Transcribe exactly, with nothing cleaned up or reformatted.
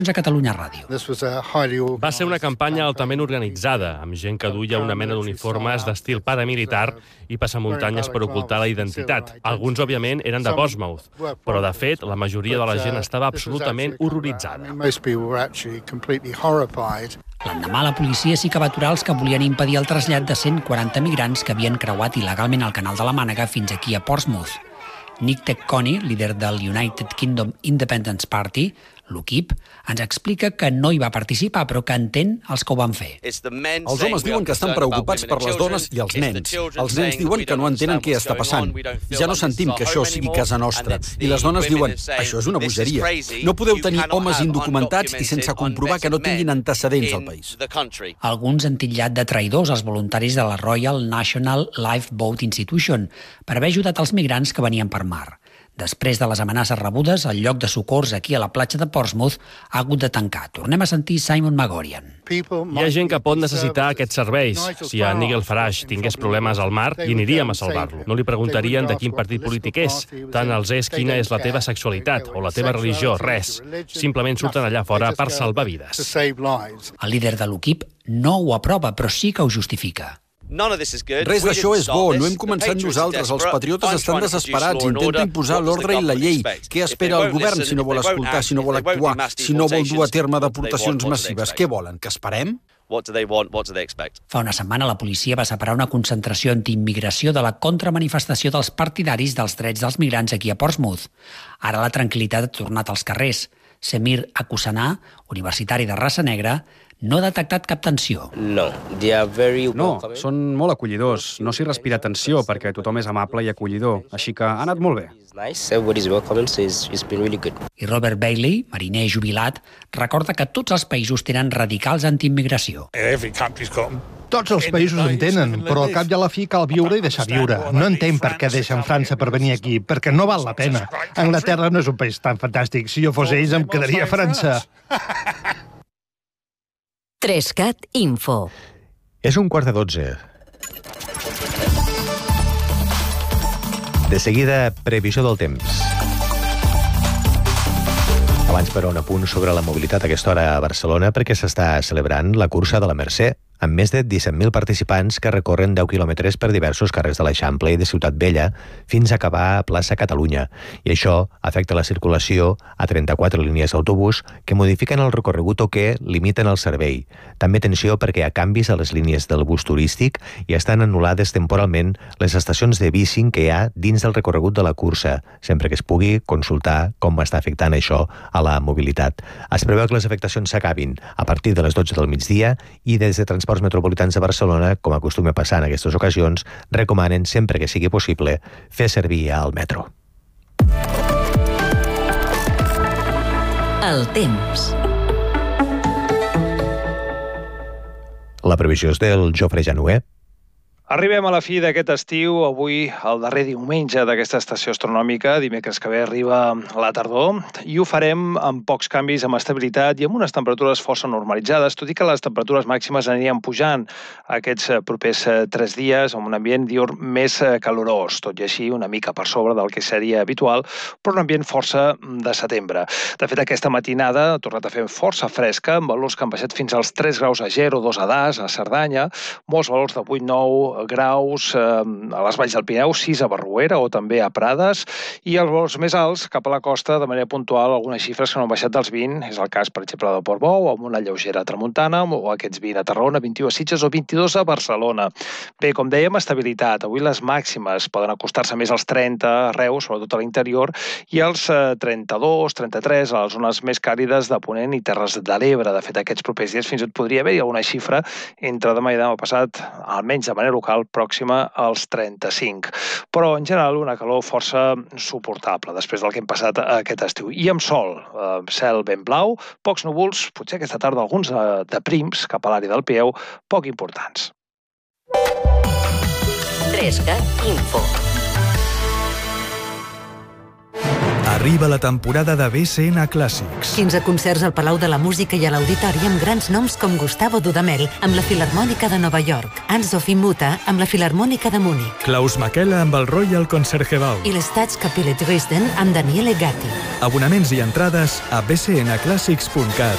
a Catalunya Ràdio. Va ser una campanya altament organitzada, amb gent que duia una mena d'uniformes d'estil paramilitar i passamuntanyes per ocultar la identitat. Alguns, òbviament, eren de Portsmouth, però, de fet, la majoria de la gent estava absolutament horroritzada. L'endemà, la policia sí que va aturar els que volien impedir el trasllat de cent quaranta migrants que havien creuat il·legalment el canal de la Mànega fins aquí a Portsmouth. Nick Tecconi, líder del United Kingdom Independence Party, l'U K I P, ens explica que no hi va participar, però que entén els que ho van fer. Els homes diuen que estan preocupats per les dones i els nens. Els nens diuen que no entenen què està passant. Ja no sentim que això sigui casa nostra. I les dones diuen, això és una bogeria. No podeu tenir homes indocumentats i sense comprovar que no tinguin antecedents al país. Alguns han titllat de traïdors els voluntaris de la Royal National Lifeboat Institution per haver ajudat els migrants que venien per mar. Després de les amenaces rebudes, el lloc de socors aquí a la platja de Portsmouth ha hagut de tancar. Tornem a sentir Simon Magorian. Hi ha gent que pot necessitar aquests serveis. Si a Nigel Farage tingués problemes al mar, hi aniríem a salvar-lo. No li preguntarien de quin partit polític és. Tant els és quina és la teva sexualitat o la teva religió, res. Simplement surten allà fora per salvar vides. El líder de l'U K I P no ho aprova, però sí que ho justifica. Res d'això és bo, no hem començat nosaltres. Els patriotes estan desesperats, intenten imposar l'ordre i la llei. Què espera el govern si no vol escoltar, si no vol actuar, si no vol dur a terme deportacions massives? Què volen, que esperem? Fa una setmana la policia va separar una concentració antiimmigració de la contramanifestació dels partidaris dels drets dels migrants aquí a Portsmouth. Ara la tranquil·litat ha tornat als carrers. Semir Akusanà, universitari de raça negra, no ha detectat cap tensió. No, no, són molt acollidors. No s'hi respira tensió perquè tothom és amable i acollidor. Així que ha anat molt bé. I Robert Bailey, mariner jubilat, recorda que tots els països tenen radicals antiimmigració. Tots els països en tenen, però al cap i a la fi cal viure i deixar viure. No entenc per què deixen França per venir aquí, perquè no val la pena. Anglaterra no és un país tan fantàstic. Si jo fos ells, em quedaria a França. Trescat Info. És un quart de dotze. De seguida, previsió del temps. Abans, però, un apunt sobre la mobilitat a aquesta hora a Barcelona perquè s'està celebrant la cursa de la Mercè, amb més de disset mil participants que recorren deu quilòmetres per diversos carrers de l'Eixample i de Ciutat Vella fins a acabar a plaça Catalunya. I això afecta la circulació a trenta-quatre línies d'autobús que modifiquen el recorregut o que limiten el servei. També atenció perquè hi ha canvis a les línies del bus turístic i estan anul·lades temporalment les estacions de bicing que hi ha dins del recorregut de la cursa, sempre que es pugui consultar com està afectant això a la mobilitat. Es preveu que les afectacions s'acabin a partir de les dotze del migdia i des de Transports Metropolitans de Barcelona, com acostuma a passar en aquestes ocasions, recomanen, sempre que sigui possible, fer servir el metro. El temps. La previsió és del Jofre Januer. Arribem a la fi d'aquest estiu, avui el darrer diumenge d'aquesta estació astronòmica, dimecres que ve arriba la tardor, i ho farem amb pocs canvis, amb estabilitat i amb unes temperatures força normalitzades, tot i que les temperatures màximes aniran pujant aquests propers tres dies amb un ambient diürn més calorós, tot i així una mica per sobre del que seria habitual, però un ambient força de setembre. De fet, aquesta matinada ha tornat a fer força fresca, amb valors que han baixat fins als tres graus a Ger o dos a Das, a Cerdanya, molts valors de vuit nou graus eh, a les valls del Pirineu, sis a Barruera o també a Prades, i els valors més alts cap a la costa, de manera puntual, algunes xifres que no han baixat dels vint, és el cas, per exemple, de Portbou, amb una lleugera tramuntana, o aquests vint a Tarragona, vint-i-u a Sitges o vint-i-dos a Barcelona. Bé, com dèiem, estabilitat. Avui les màximes poden acostar-se més als trenta arreu, sobretot a l'interior, i als trenta-dos, trenta-tres a les zones més càlides de Ponent i Terres de l'Ebre. De fet, aquests propers dies fins i tot podria haver-hi alguna xifra entre demà i demà passat, almenys de manera local, pròxima als trenta-cinc. Però, en general, una calor força suportable després del que hem passat aquest estiu. I amb sol, eh, cel ben blau, pocs núvols, potser aquesta tarda alguns de, de prims cap a l'àrea del Pieu, poc importants. Trescat Info. Arriba la temporada de B C N Clàssics. quinze concerts al Palau de la Música i a l'Auditori amb grans noms com Gustavo Dudamel amb la Filharmònica de Nova York, Anne-Sophie Mutter amb la Filharmònica de Múnich, Klaus Makela amb el Royal Concertgebouw i l'Staatskapelle Dresden amb Daniele Gatti. Abonaments i entrades a b c n clàssics punt cat.